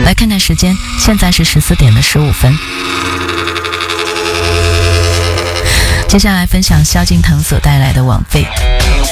来看看时间，现在是14点15分。接下来分享萧敬腾所带来的《枉费》。